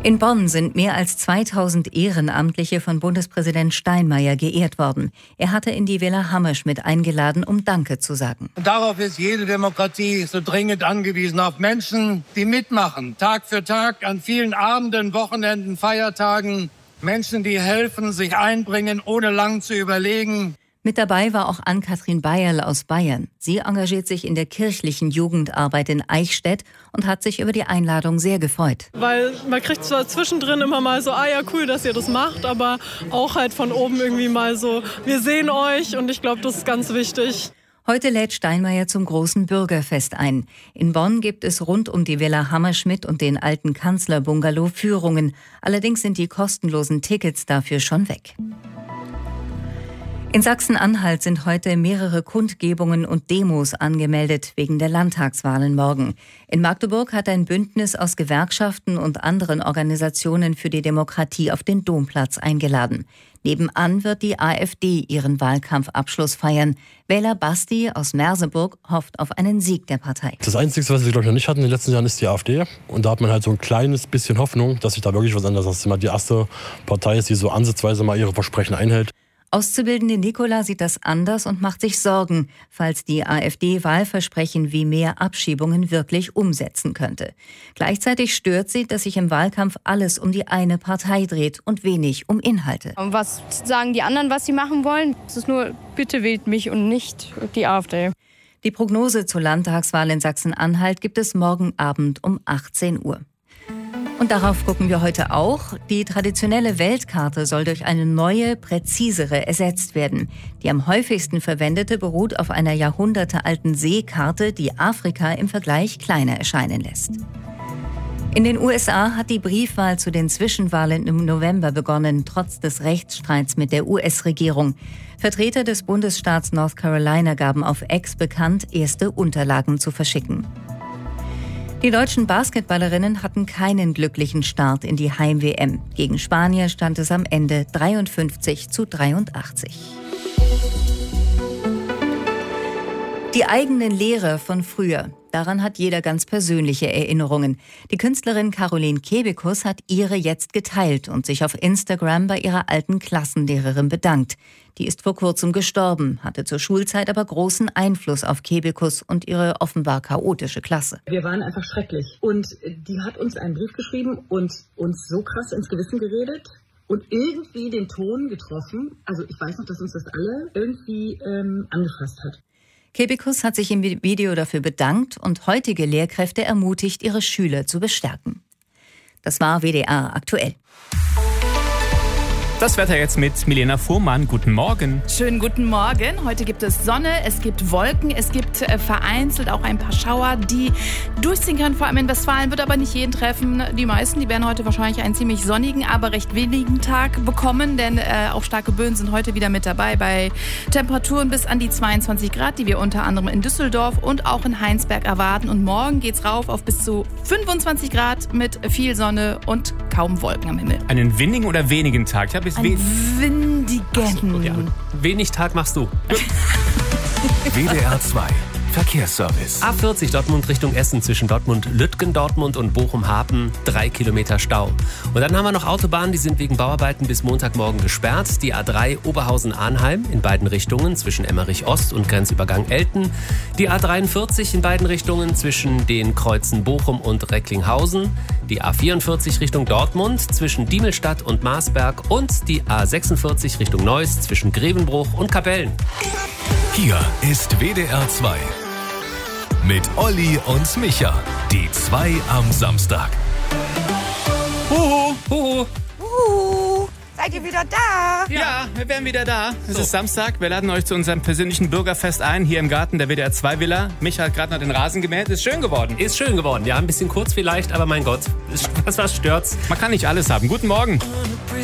In Bonn sind mehr als 2000 Ehrenamtliche von Bundespräsident Steinmeier geehrt worden. Er hatte in die Villa Hammerschmidt eingeladen, um Danke zu sagen. Darauf ist jede Demokratie so dringend angewiesen, auf Menschen, die mitmachen, Tag für Tag, an vielen Abenden, Wochenenden, Feiertagen. Menschen, die helfen, sich einbringen, ohne lang zu überlegen. Mit dabei war auch Ann-Kathrin Bayerl aus Bayern. Sie engagiert sich in der kirchlichen Jugendarbeit in Eichstätt und hat sich über die Einladung sehr gefreut. Weil man kriegt zwar zwischendrin immer mal so, ja cool, dass ihr das macht, aber auch halt von oben irgendwie mal so, wir sehen euch und ich glaube, das ist ganz wichtig. Heute lädt Steinmeier zum großen Bürgerfest ein. In Bonn gibt es rund um die Villa Hammerschmidt und den alten Kanzlerbungalow Führungen. Allerdings sind die kostenlosen Tickets dafür schon weg. In Sachsen-Anhalt sind heute mehrere Kundgebungen und Demos angemeldet wegen der Landtagswahlen morgen. In Magdeburg hat ein Bündnis aus Gewerkschaften und anderen Organisationen für die Demokratie auf den Domplatz eingeladen. Nebenan wird die AfD ihren Wahlkampfabschluss feiern. Wähler Basti aus Merseburg hofft auf einen Sieg der Partei. Das Einzige, was wir, glaube ich, noch nicht hatten in den letzten Jahren, ist die AfD. Und da hat man halt so ein kleines bisschen Hoffnung, dass sich da wirklich was ändert. Dass es immer die erste Partei ist, die so ansatzweise mal ihre Versprechen einhält. Auszubildende Nicola sieht das anders und macht sich Sorgen, falls die AfD Wahlversprechen wie mehr Abschiebungen wirklich umsetzen könnte. Gleichzeitig stört sie, dass sich im Wahlkampf alles um die eine Partei dreht und wenig um Inhalte. Und was sagen die anderen, was sie machen wollen? Es ist nur, bitte wählt mich und nicht die AfD. Die Prognose zur Landtagswahl in Sachsen-Anhalt gibt es morgen Abend um 18 Uhr. Und darauf gucken wir heute auch. Die traditionelle Weltkarte soll durch eine neue, präzisere ersetzt werden. Die am häufigsten verwendete beruht auf einer jahrhundertealten Seekarte, die Afrika im Vergleich kleiner erscheinen lässt. In den USA hat die Briefwahl zu den Zwischenwahlen im November begonnen, trotz des Rechtsstreits mit der US-Regierung. Vertreter des Bundesstaats North Carolina gaben auf X bekannt, erste Unterlagen zu verschicken. Die deutschen Basketballerinnen hatten keinen glücklichen Start in die Heim-WM. Gegen Spanien stand es am Ende 53-83. Die eigenen Lehrer von früher. Daran hat jeder ganz persönliche Erinnerungen. Die Künstlerin Caroline Kebekus hat ihre jetzt geteilt und sich auf Instagram bei ihrer alten Klassenlehrerin bedankt. Die ist vor kurzem gestorben, hatte zur Schulzeit aber großen Einfluss auf Kebekus und ihre offenbar chaotische Klasse. Wir waren einfach schrecklich. Und die hat uns einen Brief geschrieben und uns so krass ins Gewissen geredet und irgendwie den Ton getroffen. Also ich weiß noch, dass uns das alle irgendwie angefasst hat. Kebekus hat sich im Video dafür bedankt und heutige Lehrkräfte ermutigt, ihre Schüler zu bestärken. Das war WDR aktuell. Das Wetter jetzt mit Milena Fuhrmann. Guten Morgen. Schönen guten Morgen. Heute gibt es Sonne, es gibt Wolken, es gibt vereinzelt auch ein paar Schauer, die durchziehen können. Vor allem in Westfalen, wird aber nicht jeden treffen. Die meisten, die werden heute wahrscheinlich einen ziemlich sonnigen, aber recht wenigen Tag bekommen, denn auch starke Böen sind heute wieder mit dabei bei Temperaturen bis an die 22 Grad, die wir unter anderem in Düsseldorf und auch in Heinsberg erwarten. Und morgen geht's rauf auf bis zu 25 Grad mit viel Sonne und kaum Wolken am Himmel. Einen windigen oder wenigen Tag? Ich habe windigen. So, ja. Wenig Tag machst du. WDR 2 Verkehrsservice. A40 Dortmund Richtung Essen zwischen Dortmund-Lütgen, Dortmund und Bochum-Hapen 3 Kilometer Stau. Und dann haben wir noch Autobahnen, die sind wegen Bauarbeiten bis Montagmorgen gesperrt. Die A3 Oberhausen-Arnheim in beiden Richtungen zwischen Emmerich-Ost und Grenzübergang Elten. Die A43 in beiden Richtungen zwischen den Kreuzen Bochum und Recklinghausen. Die A44 Richtung Dortmund zwischen Diemelstadt und Marsberg. Und die A46 Richtung Neuss zwischen Grevenbruch und Kapellen. Hier ist WDR 2. Mit Olli und Micha. Die 2 am Samstag. Huhu, huhu. Seid ihr wieder da? Ja, wir wären wieder da. Es ist Samstag. Wir laden euch zu unserem persönlichen Bürgerfest ein, hier im Garten der WDR 2 Villa. Micha hat gerade noch den Rasen gemäht. Ist schön geworden. Ist schön geworden. Ja, ein bisschen kurz vielleicht, aber mein Gott, was stört's? Man kann nicht alles haben. Guten Morgen.